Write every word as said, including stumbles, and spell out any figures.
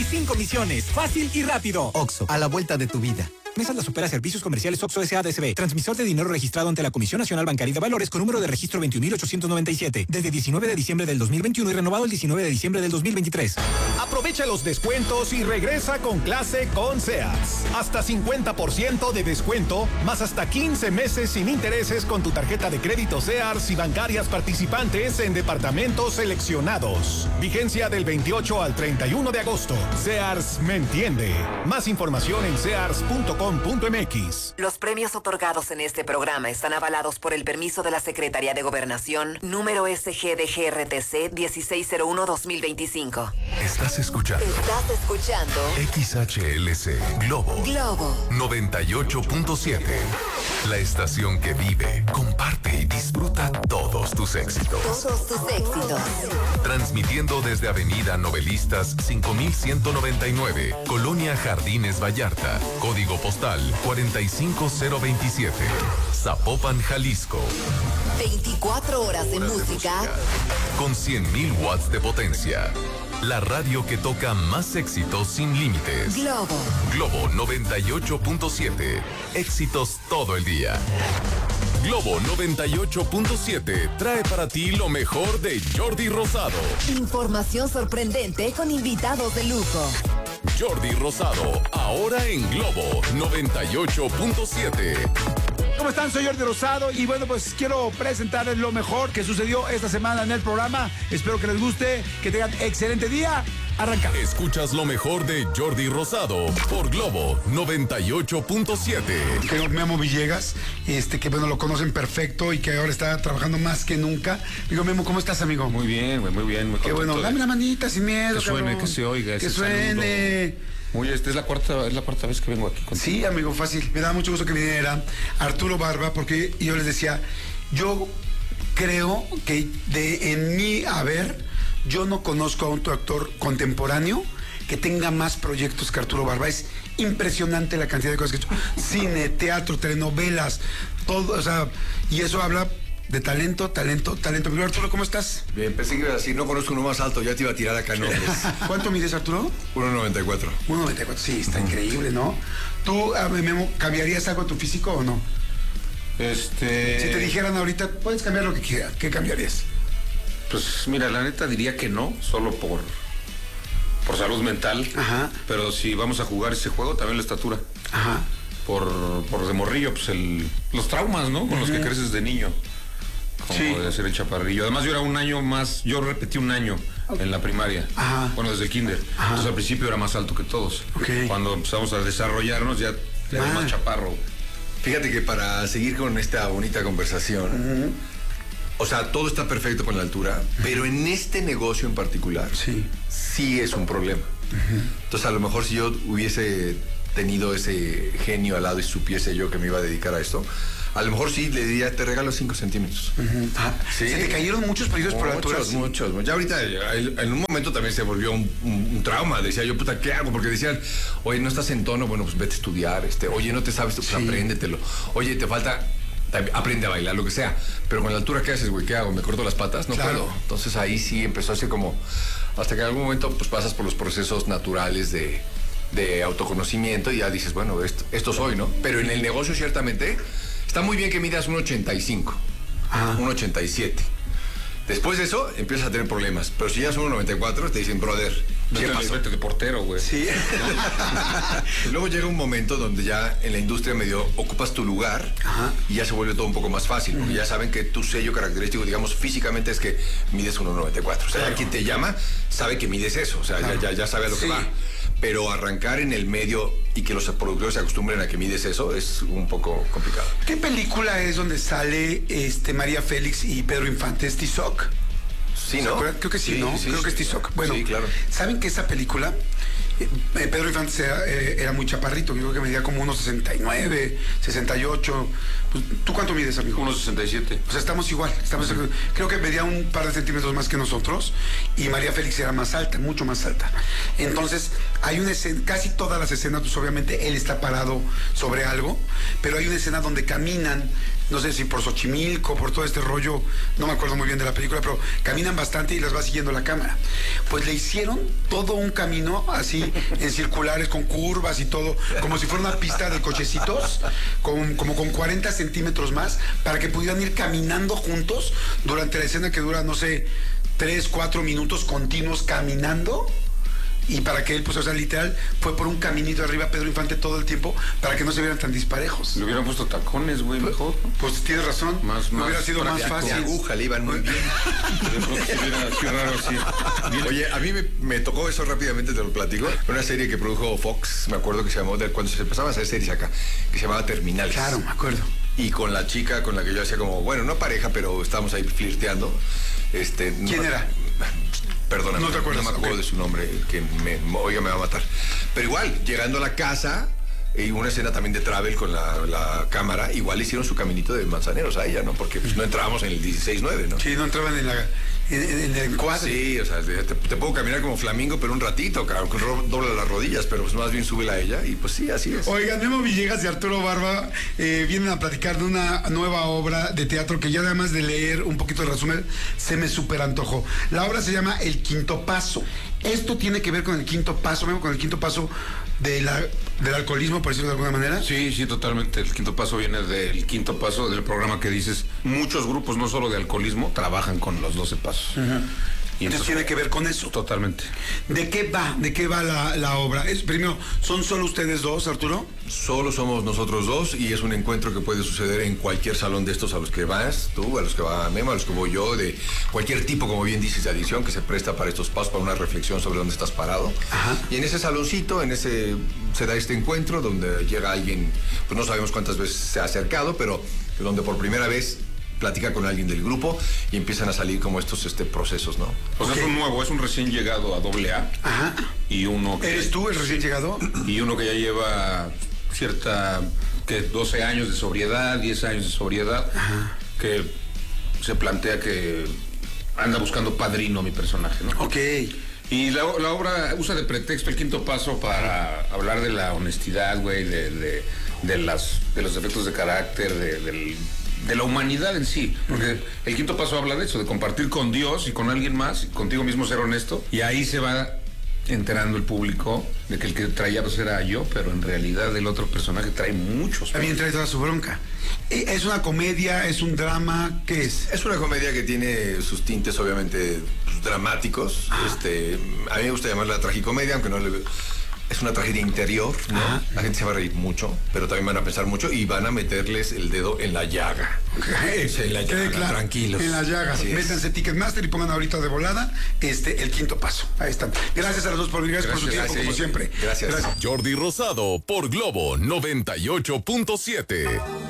sin comisiones. Fácil y rápido. Oxxo, a la vuelta de tu vida. Mesas la supera Servicios Comerciales Oxxo S A D S B. Transmisor de dinero registrado ante la Comisión Nacional Bancaria de Valores con número de registro veintiún mil ochocientos noventa y siete. Desde diecinueve de diciembre del dos mil veintiuno y renovado el diecinueve de diciembre del dos mil veintitrés. Aprovecha los descuentos y regresa con clase con Sears. Hasta cincuenta por ciento de descuento, más hasta quince meses sin intereses con tu tarjeta de crédito Sears y bancarias participantes en departamentos seleccionados. Vigencia del veintiocho al treinta y uno de agosto. Sears me entiende. Más información en sears punto com punto m x. Los premios otorgados en este programa están avalados por el permiso de la Secretaría de Gobernación, número S G D G R T C dieciséis cero uno dos mil veinticinco. Estás escuchando. Estás escuchando. X H L C Globo. Globo. noventa y ocho punto siete. La estación que vive, comparte y disfruta todos tus éxitos. Todos tus éxitos. Transmitiendo desde Avenida Novelistas cinco mil ciento noventa y nueve, Colonia Jardines Vallarta, código postal cuarenta y cinco cero veintisiete, Zapopan, Jalisco. veinticuatro horas de, horas música. de música. Con cien mil watts de potencia. La radio que toca más éxitos sin límites. Globo. Globo noventa y ocho punto siete. Éxitos todo el día. Globo noventa y ocho punto siete trae para ti lo mejor de Jordi Rosado. Información sorprendente con invitados de lujo. Jordi Rosado, ahora en Globo noventa y ocho punto siete. ¿Cómo están? Soy Jordi Rosado y bueno, pues quiero presentarles lo mejor que sucedió esta semana en el programa. Espero que les guste, que tengan excelente día. Arranca. Escuchas lo mejor de Jordi Rosado por Globo noventa y ocho punto siete. Creo Memo Villegas, este que bueno, lo conocen perfecto y que ahora está trabajando más que nunca. Digo, Memo, ¿cómo estás, amigo? Muy bien, güey, muy bien. Muy Qué bueno, dame la manita sin miedo, Que suene, cabrón. que se oiga. Que suene. Saludo. Muy, esta es la cuarta, es la cuarta vez que vengo aquí contigo. Sí, amigo, fácil. Me da mucho gusto que viniera Arturo Barba, porque yo les decía, yo creo que de en mi haber, yo no conozco a otro actor contemporáneo que tenga más proyectos que Arturo Barba. Es impresionante la cantidad de cosas que ha hecho. Cine, teatro, telenovelas, todo, o sea, y eso habla de talento, talento, talento. Pero Arturo, ¿cómo estás? Bien, pensé que iba a decir, no conozco uno más alto, ya te iba a tirar acá nombres. ¿Cuánto mides, Arturo? uno noventa y cuatro. uno noventa y cuatro, sí, está increíble, ¿no? ¿Tú, a ver, Memo, cambiarías algo de tu físico o no? Este... Si te dijeran ahorita, puedes cambiar lo que quieras, ¿qué cambiarías? Pues mira, la neta diría que no, solo por por salud mental. Ajá. Pero si vamos a jugar ese juego, también la estatura. Ajá. Por, por de morrillo, pues el, los traumas, ¿no? Con uh-huh. los que creces de niño. Como sí. de ser el chaparrillo. Además yo era un año más, yo repetí un año en la primaria. Ajá. Bueno, desde el kinder. Ajá. Entonces al principio era más alto que todos. Okay. Cuando empezamos a desarrollarnos ya era ah. más chaparro. Fíjate que para seguir con esta bonita conversación, uh-huh. o sea, todo está perfecto con la altura, uh-huh. pero en este negocio en particular, sí, sí es un problema. Uh-huh. Entonces a lo mejor si yo hubiese tenido ese genio al lado y supiese yo que me iba a dedicar a esto, a lo mejor sí le diría, te regalo cinco centímetros. Uh-huh. Ah, ¿sí? ¿Se te cayeron muchos proyectos por la altura? Muchos, muchos. Ya ahorita, en un momento también se volvió un, un, un trauma. Decía yo, puta, ¿qué hago? Porque decían, oye, no estás en tono, bueno, pues vete a estudiar. Este, oye, no te sabes, pues sí. apréndetelo. Oye, te falta, aprende a bailar, lo que sea. Pero con la altura, ¿qué haces, güey? ¿Qué hago? ¿Me corto las patas? No claro. puedo. Entonces ahí sí empezó a ser como, hasta que en algún momento pues pasas por los procesos naturales de, de autoconocimiento y ya dices, bueno, esto, esto soy, ¿no? Pero en el negocio ciertamente... Está muy bien que midas uno ochenta y cinco, uno ochenta y siete. Después de eso, empiezas a tener problemas. Pero si ya es uno noventa y cuatro, te dicen, brother, ¿qué pasó? Vete de portero, güey. Sí. Luego llega un momento donde ya en la industria medio ocupas tu lugar. Ajá. Y ya se vuelve todo un poco más fácil. Porque uh-huh. ya saben que tu sello característico, digamos, físicamente es que mides uno noventa y cuatro. O sea, claro. quien te llama sabe que mides eso. O sea, claro. ya, ya, ya sabe a lo sí. que va. Pero arrancar en el medio y que los productores se acostumbren a que mides eso es un poco complicado. ¿Qué película es donde sale este María Félix y Pedro Infante? ¿Es Tizoc? Sí, ¿no? Creo que sí, sí ¿no? Sí, Creo sí, que es Tizoc. Bueno, sí, claro. ¿Saben que esa película... Eh, Pedro Infante era, eh, era muy chaparrito, yo creo que medía como unos sesenta y nueve, sesenta y ocho. Pues, ¿tú cuánto mides, amigo? uno sesenta y siete. O sea, estamos igual. Estamos, uh-huh. Creo que medía un par de centímetros más que nosotros y María Félix era más alta, mucho más alta. Entonces, hay una escena, casi todas las escenas, pues obviamente él está parado sobre algo, pero hay una escena donde caminan no sé si por Xochimilco, por todo este rollo, no me acuerdo muy bien de la película, pero caminan bastante y las va siguiendo la cámara. Pues le hicieron todo un camino así, en circulares, con curvas y todo, como si fuera una pista de cochecitos, con, como con cuarenta centímetros más, para que pudieran ir caminando juntos durante la escena que dura, no sé, tres, cuatro minutos continuos caminando. Y para que él, pues, o sea, literal, fue por un caminito arriba Pedro Infante todo el tiempo para que no se vieran tan disparejos. Le hubieran puesto tacones, güey, mejor. Pues tienes razón. Más, me más hubiera sido más práctico. fácil. De aguja le iban muy bien. De pronto se hubiera así raro así. Bien. Oye, a mí me, me tocó eso rápidamente, te lo platico. Una serie que produjo Fox, me acuerdo que se llamó, de cuando se empezaban a hacer series acá, que se llamaba Terminales. Claro, me acuerdo. Y con la chica con la que yo hacía como, bueno, no pareja, pero estábamos ahí flirteando. Este, ¿Quién no, era? Perdóname, No te acuerdas, no me acuerdo okay. de su nombre, que me, oiga, me va a matar. Pero igual, llegando a la casa, y una escena también de travel con la, la cámara, igual hicieron su caminito de manzaneros a ella, ¿no? Porque pues, no entrábamos en el dieciséis nueve, ¿no? Sí, no entraban en, la, en, en el encuadre. Sí, o sea, te, te puedo caminar como flamingo, pero un ratito, claro, que ro- dobla las rodillas, pero pues más bien súbela a ella, y pues sí, así es. Oigan, Memo Villegas y Arturo Barba eh, vienen a platicar de una nueva obra de teatro que ya además de leer un poquito el resumen, se me súper antojó. La obra se llama El Quinto Paso. Esto tiene que ver con el quinto paso, Memo, con el quinto paso de la, del alcoholismo, por decirlo de alguna manera. Sí, sí, totalmente. El quinto paso viene del quinto paso del programa que dices. Muchos grupos, no solo de alcoholismo, trabajan con los doce pasos. Uh-huh. Y entonces tiene que ver con eso. Totalmente. ¿De qué va? ¿De qué va la, la obra? Es, primero, ¿son solo ustedes dos, Arturo? Solo somos nosotros dos y es un encuentro que puede suceder en cualquier salón de estos a los que vas tú, a los que va Memo, a los que voy yo, de cualquier tipo, como bien dices, de adicción que se presta para estos pasos, para una reflexión sobre dónde estás parado. Ajá. Y en ese saloncito, en ese se da este encuentro donde llega alguien, pues no sabemos cuántas veces se ha acercado, pero donde por primera vez platica con alguien del grupo y empiezan a salir como estos este, procesos, ¿no? Pues okay. Es un nuevo, es un recién llegado a doble A. Ajá. Y uno que, ¿Eres tú el recién llegado? Y uno que ya lleva cierta, que doce años de sobriedad, diez años de sobriedad. Ajá. Que se plantea que anda buscando padrino mi personaje, ¿no? Ok. Y la, la obra usa de pretexto el quinto paso para hablar de la honestidad, güey, de, de, de, las, de los defectos de carácter, de, del... de la humanidad en sí, porque el quinto paso habla de eso, de compartir con Dios y con alguien más, y contigo mismo ser honesto, y ahí se va enterando el público de que el que traía pues era yo, pero en realidad el otro personaje trae muchos. También trae toda su bronca. ¿Es una comedia? ¿Es un drama? ¿Qué es? Es una comedia que tiene sus tintes obviamente pues, dramáticos. Ah. Este, a mí me gusta llamarla tragicomedia, aunque no le... Es una tragedia interior, ¿no? Ajá. La gente se va a reír mucho, pero también van a pensar mucho y van a meterles el dedo en la llaga. Okay. Sí, en la llaga, claro. Tranquilos. En la llaga. Métanse Ticketmaster y pongan ahorita de volada este el quinto paso. Ahí están. Gracias a los dos por venir, gracias por su tiempo, gracias. Como siempre. Gracias. gracias. Jordi Rosado por Globo noventa y ocho punto siete.